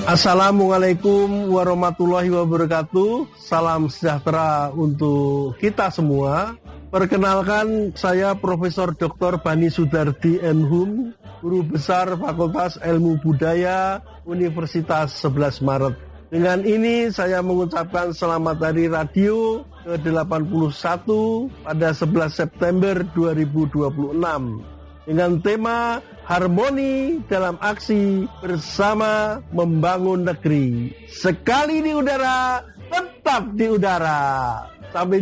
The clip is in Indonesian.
Assalamualaikum warahmatullahi wabarakatuh. Salam sejahtera untuk kita semua. Perkenalkan, saya Profesor Dr. Bani Sudardi M.Hum, Guru Besar Fakultas Ilmu Budaya Universitas 11 Maret. Dengan ini saya mengucapkan selamat Hari Radio ke-81 pada 11 September 2026 dengan tema Harmoni dalam Aksi Bersama Membangun Negeri. Sekali di udara, tetap di udara. Sampai